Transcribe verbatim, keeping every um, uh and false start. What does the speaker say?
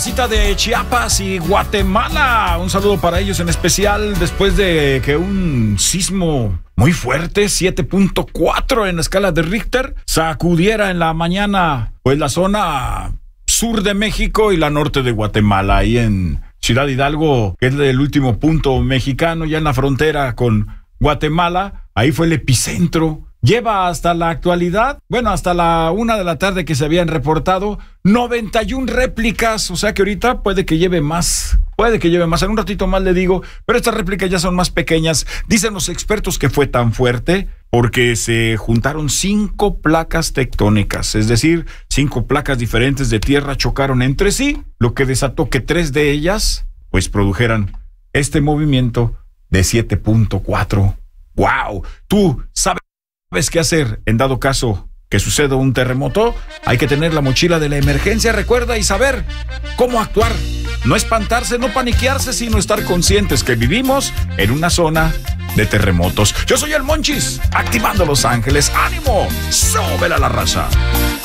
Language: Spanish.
Cita de Chiapas y Guatemala. Un saludo para ellos en especial después de que un sismo muy fuerte, siete punto cuatro en la escala de Richter, sacudiera en la mañana pues la zona sur de México y la norte de Guatemala, ahí en Ciudad Hidalgo, que es el último punto mexicano, ya en la frontera con Guatemala. Ahí fue el epicentro. Lleva hasta la actualidad, bueno, hasta la una de la tarde que se habían reportado noventa y una réplicas, o sea que ahorita puede que lleve más, puede que lleve más, en un ratito más le digo, pero estas réplicas ya son más pequeñas. Dicen los expertos que fue tan fuerte porque se juntaron cinco placas tectónicas, es decir, cinco placas diferentes de tierra chocaron entre sí, lo que desató que tres de ellas pues produjeran este movimiento de siete punto cuatro. ¡Wow! Tú sabes ¿Sabes qué hacer en dado caso que suceda un terremoto? Hay que tener la mochila de la emergencia, recuerda, y saber cómo actuar. No espantarse, no paniquearse, sino estar conscientes que vivimos en una zona de terremotos. Yo soy el Monchis, activando Los Ángeles. ¡Ánimo! ¡Súbela a la raza!